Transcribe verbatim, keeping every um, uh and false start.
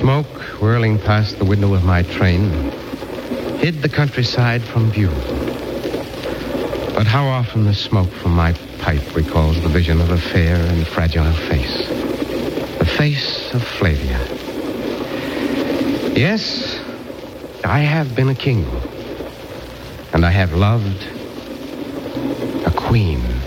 Smoke whirling past the window of my train hid the countryside from view. But how often the smoke from my pipe recalls the vision of a fair and fragile face. The face of Flavia. Yes, I have been a king. And I have loved a queen.